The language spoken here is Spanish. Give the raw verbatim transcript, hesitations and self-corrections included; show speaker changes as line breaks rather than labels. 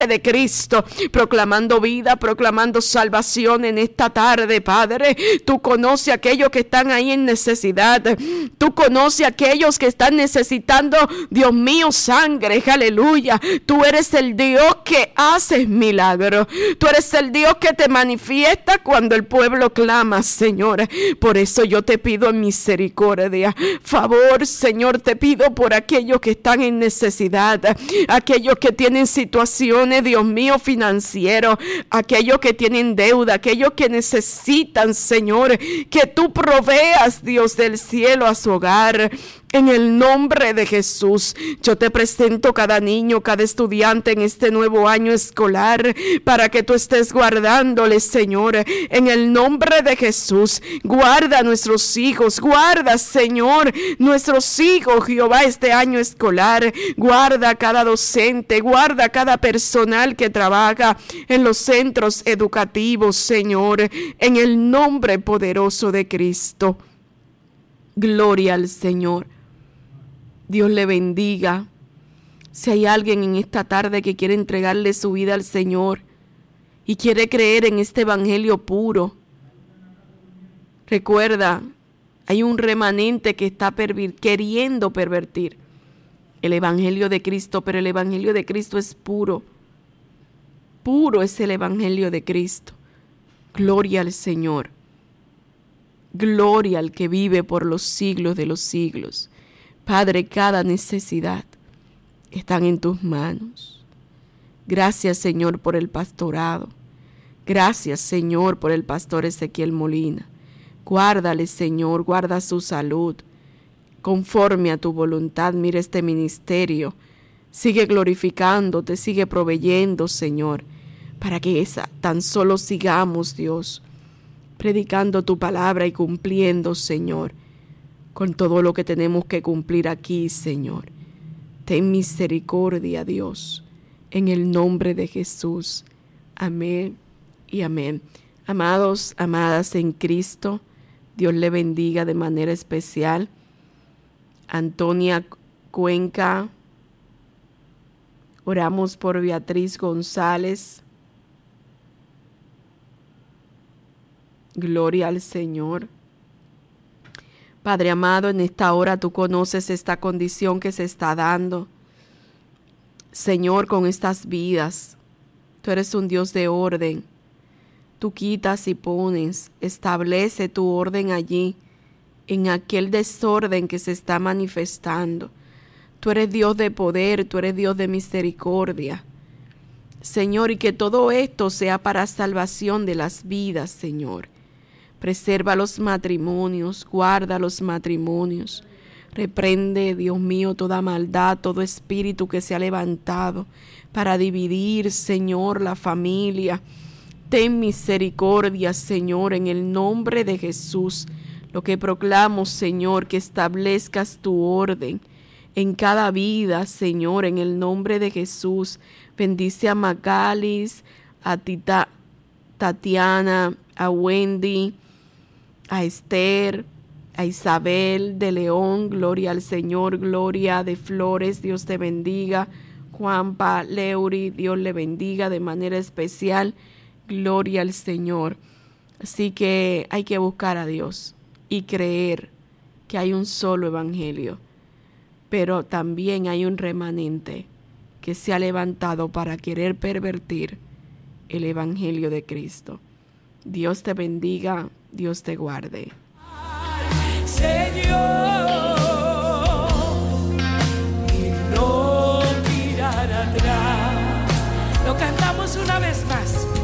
de Cristo, proclamando vida, proclamando salvación en esta tarde, Padre. Tú conoces a aquellos que están ahí en necesidad. Tú conoces a aquellos que están necesitando, Dios mío, sangre. Aleluya. Tú eres el Dios que haces milagros. Tú eres el Dios que te manifiesta cuando el pueblo clama, Señor. Por eso yo te pido misericordia. Favor, Señor, te pido por aquellos que están en necesidad, aquellos que tienen situaciones, Dios mío, financiero, aquellos que tienen deuda, aquellos que necesitan, Señor, que tú proveas, Dios del cielo, a su hogar. En el nombre de Jesús, yo te presento cada niño, cada estudiante en este nuevo año escolar, para que tú estés guardándoles, Señor. En el nombre de Jesús, guarda a nuestros hijos, guarda, Señor, nuestros hijos, Jehová, este año escolar. Guarda a cada docente, guarda a cada personal que trabaja en los centros educativos, Señor, en el nombre poderoso de Cristo. Gloria al Señor. Dios le bendiga. Si hay alguien en esta tarde que quiere entregarle su vida al Señor y quiere creer en este evangelio puro, recuerda, hay un remanente que está perver- queriendo pervertir el evangelio de Cristo, pero el evangelio de Cristo es puro. Puro es el evangelio de Cristo. Gloria al Señor. Gloria al que vive por los siglos de los siglos. Padre, cada necesidad están en tus manos. Gracias, Señor, por el pastorado. Gracias, Señor, por el pastor Ezequiel Molina. Guárdale, Señor, guarda su salud. Conforme a tu voluntad, mira este ministerio. Sigue glorificándote, sigue proveyendo, Señor, para que esa, tan solo sigamos, Dios, predicando tu palabra y cumpliendo, Señor, con todo lo que tenemos que cumplir aquí, Señor. Ten misericordia, Dios, en el nombre de Jesús. Amén y amén. Amados, amadas en Cristo, Dios le bendiga de manera especial. Antonia Cuenca, oramos por Beatriz González. Gloria al Señor. Padre amado, en esta hora tú conoces esta condición que se está dando, Señor, con estas vidas. Tú eres un Dios de orden. Tú quitas y pones, establece tu orden allí, en aquel desorden que se está manifestando. Tú eres Dios de poder, tú eres Dios de misericordia, Señor, y que todo esto sea para salvación de las vidas, Señor. Preserva los matrimonios, guarda los matrimonios. Reprende, Dios mío, toda maldad, todo espíritu que se ha levantado para dividir, Señor, la familia. Ten misericordia, Señor, en el nombre de Jesús. Lo que proclamo, Señor, que establezcas tu orden en cada vida, Señor, en el nombre de Jesús. Bendice a Macalis, a Tita, Tatiana, a Wendy, a Esther, a Isabel de León. Gloria al Señor. Gloria de Flores, Dios te bendiga. Juanpa, Leury, Dios le bendiga de manera especial. Gloria al Señor. Así que hay que buscar a Dios y creer que hay un solo evangelio, pero también hay un remanente que se ha levantado para querer pervertir el evangelio de Cristo. Dios te bendiga, Dios te guarde.
Señor, y no mirar atrás. Lo cantamos una vez más.